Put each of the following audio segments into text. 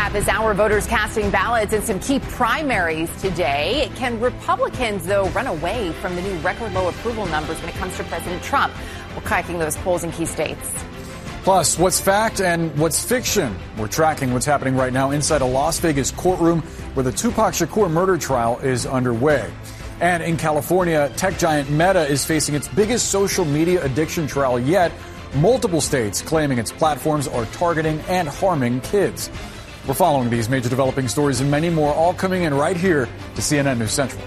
wrap this hour, voters casting ballots in some key primaries today. Can Republicans, though, run away from the new record low approval numbers when it comes to President Trump? We're tracking those polls in key states. Plus, what's fact and what's fiction? We're tracking what's happening right now inside a Las Vegas courtroom where the Tupac Shakur murder trial is underway. And in California, tech giant Meta is facing its biggest social media addiction trial yet. Multiple states claiming its platforms are targeting and harming kids. We're following these major developing stories and many more, all coming in right here to CNN News Central.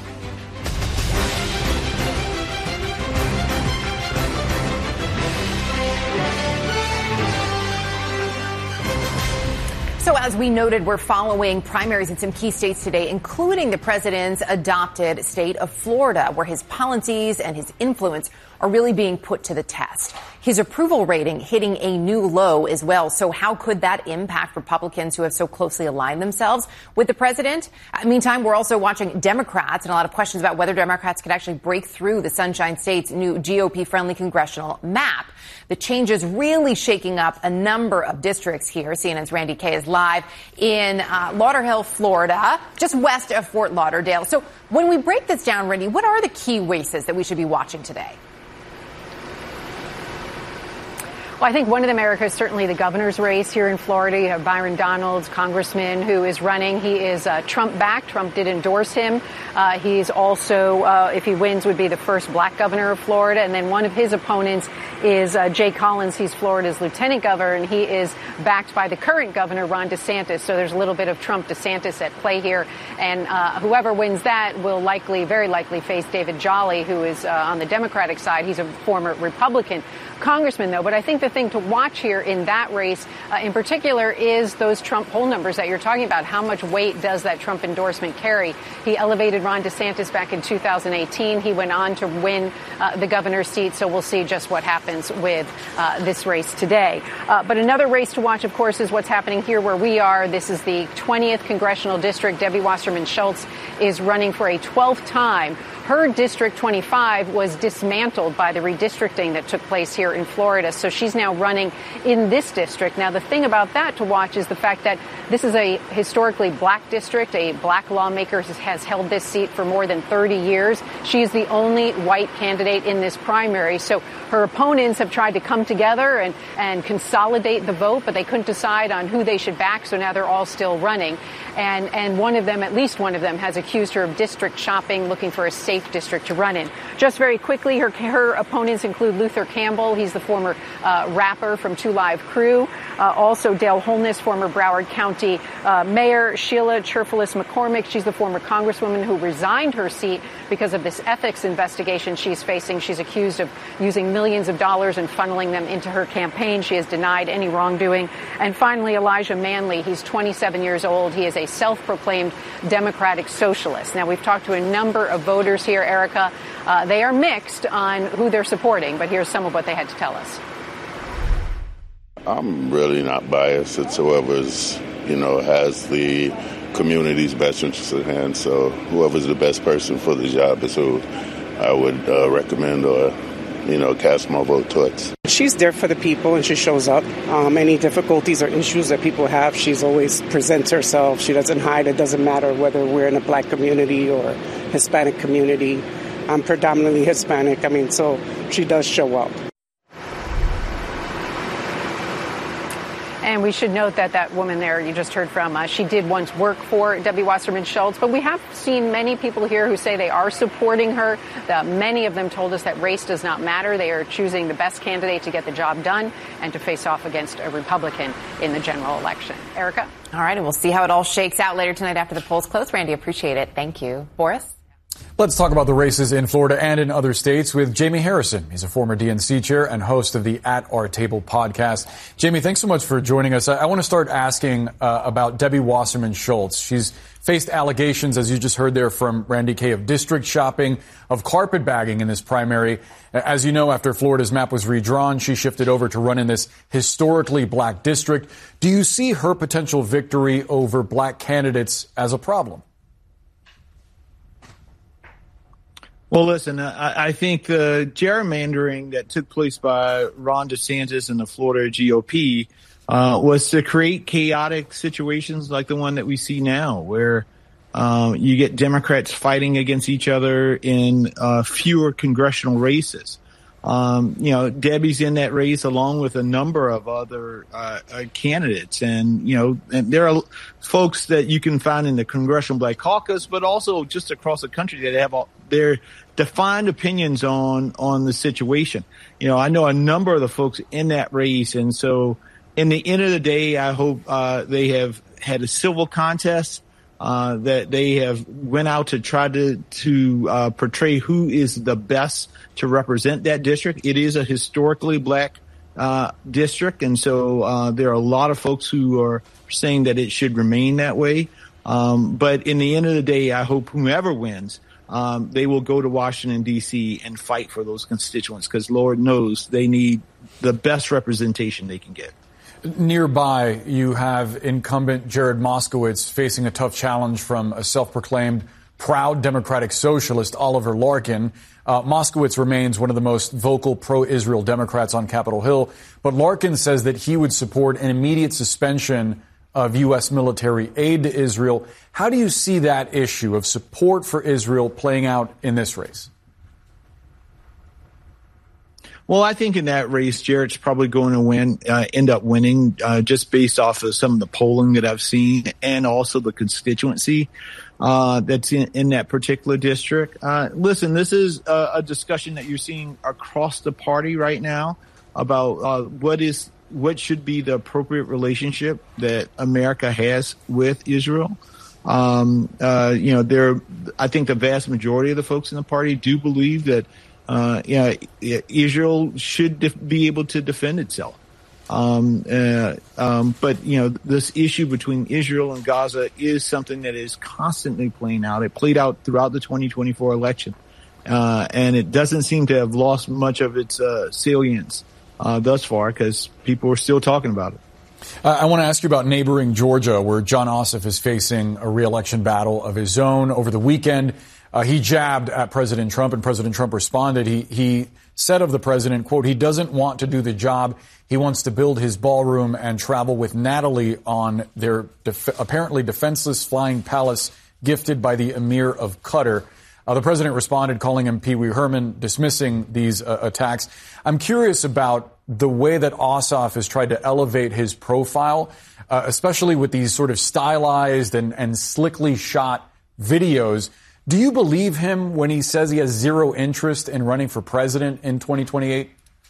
So as we noted, we're following primaries in some key states today, including the president's adopted state of Florida, where his policies and his influence are really being put to the test. His approval rating hitting a new low as well. So how could that impact Republicans who have so closely aligned themselves with the president? Meantime, we're also watching Democrats and a lot of questions about whether Democrats could actually break through the Sunshine State's new GOP-friendly congressional map. The changes really shaking up a number of districts here. CNN's Randy Kaye is live in Lauderhill, Florida, just west of Fort Lauderdale. So when we break this down, Randy, what are the key races that we should be watching today? Well, I think one of them, Erica, is certainly the governor's race here in Florida. You have Byron Donalds, congressman, who is running. He is Trump-backed. Trump did endorse him. He's also, if he wins, would be the first black governor of Florida. And then one of his opponents is Jay Collins. He's Florida's lieutenant governor, and he is backed by the current governor, Ron DeSantis. So there's a little bit of Trump-DeSantis at play here. And whoever wins that will very likely face David Jolly, who is on the Democratic side. He's a former Republican congressman, though. But I think the thing to watch here in that race in particular is those Trump poll numbers that you're talking about. How much weight does that Trump endorsement carry? He elevated Ron DeSantis back in 2018. He went on to win the governor's seat. So we'll see just what happens with this race today. But another race to watch, of course, is what's happening here where we are. This is the 20th congressional district. Debbie Wasserman Schultz is running for a 12th time. Her District 25 was dismantled by the redistricting that took place here in Florida. So she's now running in this district. Now, the thing about that to watch is the fact that this is a historically black district. A black lawmaker has held this seat for more than 30 years. She is the only white candidate in this primary. So her opponents have tried to come together and consolidate the vote, but they couldn't decide on who they should back. So now they're all still running. And one of them, at least one of them, has accused her of district shopping, looking for a safe district to run in. Just very quickly, her opponents include Luther Campbell. He's the former rapper from 2 Live Crew. Also Dale Holness, former Broward County Mayor. Sheila Cherfulus McCormick. She's the former congresswoman who resigned her seat because of this ethics investigation she's facing. She's accused of using millions of dollars and funneling them into her campaign. She has denied any wrongdoing. And finally, Elijah Manley. He's 27 years old. He is a self-proclaimed Democratic socialist. Now, we've talked to a number of voters here, Erica. They are mixed on who they're supporting, but here's some of what they had to tell us. I'm really not biased. It's whoever's, has the community's best interests at hand. So whoever's the best person for the job is who I would recommend or, cast my vote towards. She's there for the people and she shows up. Any difficulties or issues that people have, she's always presents herself. She doesn't hide. It doesn't matter whether we're in a black community or Hispanic community. I'm predominantly Hispanic. So she does show up. And we should note that that woman there you just heard from, she did once work for Debbie Wasserman Schultz. But we have seen many people here who say they are supporting her. Many of them told us that race does not matter. They are choosing the best candidate to get the job done and to face off against a Republican in the general election. Erica? All right, and we'll see how it all shakes out later tonight after the polls close. Randy, appreciate it. Thank you. Boris? Let's talk about the races in Florida and in other states with Jamie Harrison. He's a former DNC chair and host of the At Our Table podcast. Jamie, thanks so much for joining us. I want to start asking about Debbie Wasserman Schultz. She's faced allegations, as you just heard there from Randy Kaye, of district shopping, of carpetbagging in this primary. As you know, after Florida's map was redrawn, she shifted over to run in this historically black district. Do you see her potential victory over black candidates as a problem? Well, listen, I think the gerrymandering that took place by Ron DeSantis and the Florida GOP was to create chaotic situations like the one that we see now, where you get Democrats fighting against each other in fewer congressional races. Debbie's in that race along with a number of other candidates. And there are folks that you can find in the Congressional Black Caucus, but also just across the country that have their defined opinions on the situation. I know a number of the folks in that race. And so in the end of the day, I hope they have had a civil contest, that they have went out to try to portray who is the best to represent that district. It is a historically black district, and so there are a lot of folks who are saying that it should remain that way. But in the end of the day, I hope whomever wins, they will go to Washington, D.C. and fight for those constituents, because Lord knows they need the best representation they can get. Nearby, you have incumbent Jared Moskowitz facing a tough challenge from a self-proclaimed proud Democratic socialist, Oliver Larkin. Moskowitz remains one of the most vocal pro-Israel Democrats on Capitol Hill, but Larkin says that he would support an immediate suspension of U.S. military aid to Israel. How do you see that issue of support for Israel playing out in this race? Well, I think in that race, Jared's probably going to end up winning, just based off of some of the polling that I've seen, and also the constituency that's in that particular district. Listen, this is a discussion that you're seeing across the party right now about what should be the appropriate relationship that America has with Israel. I think the vast majority of the folks in the party do believe that Israel should be able to defend itself. But this issue between Israel and Gaza is something that is constantly playing out. It played out throughout the 2024 election. And it doesn't seem to have lost much of its salience thus far, because people are still talking about it. I want to ask you about neighboring Georgia, where Jon Ossoff is facing a re-election battle of his own. Over the weekend, he jabbed at President Trump, and President Trump responded. He said of the president, quote, he doesn't want to do the job. He wants to build his ballroom and travel with Natalie on their apparently defenseless flying palace gifted by the Emir of Qatar. The president responded, calling him Pee Wee Herman, dismissing these attacks. I'm curious about the way that Ossoff has tried to elevate his profile, especially with these sort of stylized and slickly shot videos. Do you believe him when he says he has zero interest in running for president in 2028?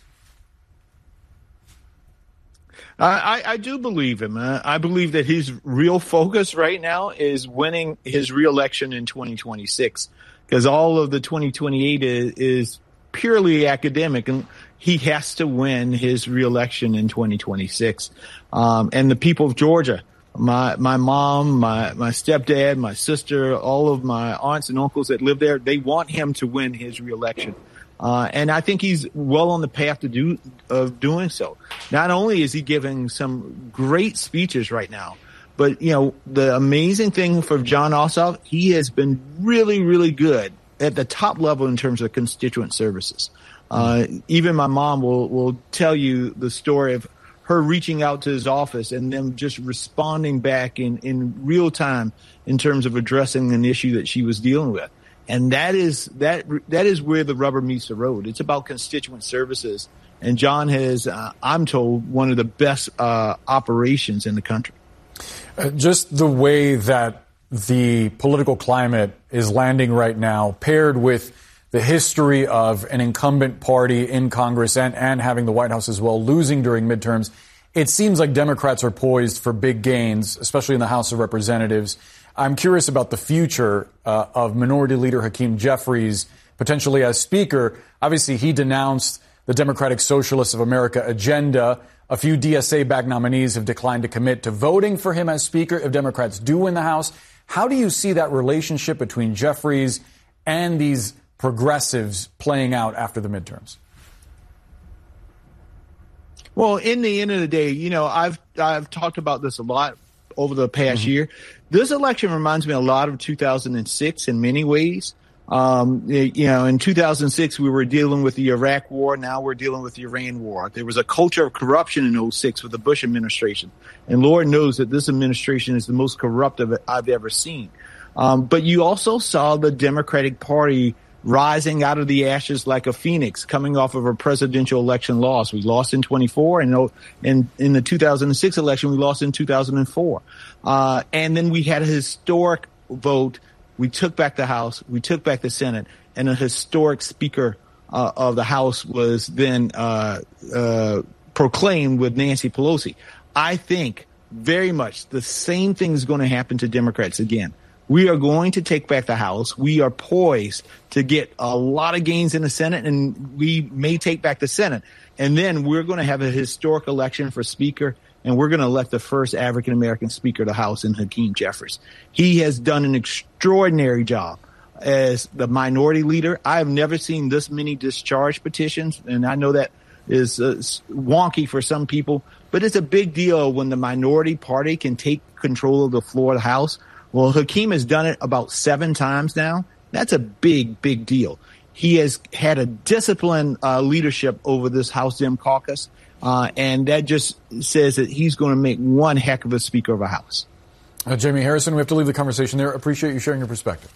I do believe him. I believe that his real focus right now is winning his reelection in 2026, because all of the 2028 is purely academic, and he has to win his reelection in 2026. And the people of Georgia, my mom, my stepdad, my sister, all of my aunts and uncles that live there, they want him to win his reelection. And I think he's well on the path of doing so. Not only is he giving some great speeches right now, but the amazing thing for Jon Ossoff, he has been really, really good at the top level in terms of constituent services. Even my mom will tell you the story of her reaching out to his office and them just responding back in real time in terms of addressing an issue that she was dealing with. And that is where the rubber meets the road. It's about constituent services. And John has, I'm told, one of the best operations in the country. Just the way that the political climate is landing right now, paired with the history of an incumbent party in Congress and having the White House as well losing during midterms, it seems like Democrats are poised for big gains, especially in the House of Representatives. I'm curious about the future of Minority Leader Hakeem Jeffries, potentially as Speaker. Obviously, he denounced the Democratic Socialists of America agenda. A few DSA-backed nominees have declined to commit to voting for him as Speaker if Democrats do win the House. How do you see that relationship between Jeffries and these progressives playing out after the midterms? Well, in the end of the day, I've talked about this a lot over the past year. This election reminds me a lot of 2006 in many ways. In 2006, we were dealing with the Iraq War. Now we're dealing with the Iran War. There was a culture of corruption in 2006 with the Bush administration. And Lord knows that this administration is the most corrupt I've ever seen. But you also saw the Democratic Party rising out of the ashes like a phoenix, coming off of a presidential election loss. We lost in 24, and in the 2006 election, we lost in 2004. And then we had a historic vote. We took back the House, we took back the Senate, and a historic Speaker of the House was then proclaimed with Nancy Pelosi. I think very much the same thing is going to happen to Democrats again. We are going to take back the House. We are poised to get a lot of gains in the Senate, and we may take back the Senate. And then we're going to have a historic election for Speaker, and we're going to elect the first African-American Speaker of the House in Hakeem Jeffries. He has done an extraordinary job as the minority leader. I have never seen this many discharge petitions, and I know that is wonky for some people, but it's a big deal when the minority party can take control of the floor of the House. Well, Hakeem has done it about 7 times now. That's a big, big deal. He has had a disciplined leadership over this House Dem caucus, and that just says that he's going to make one heck of a Speaker of a House. Jamie Harrison, we have to leave the conversation there. Appreciate you sharing your perspective.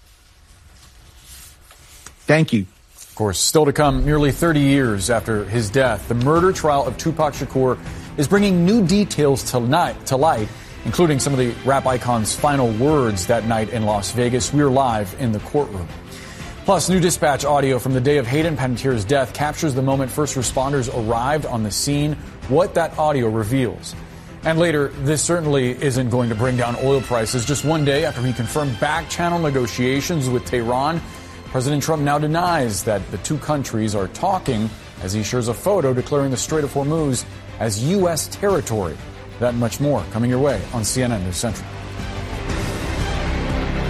Thank you. Of course, still to come, nearly 30 years after his death, the murder trial of Tupac Shakur is bringing new details to light, including some of the rap icon's final words that night in Las Vegas. We're live in the courtroom. Plus, new dispatch audio from the day of Hayden Panettiere's death captures the moment first responders arrived on the scene, what that audio reveals. And later, this certainly isn't going to bring down oil prices. Just one day after he confirmed back-channel negotiations with Tehran, President Trump now denies that the two countries are talking as he shares a photo declaring the Strait of Hormuz as U.S. territory. That and much more coming your way on CNN News Central.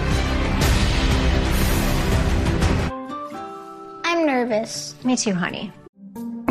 I'm nervous. Me too, honey.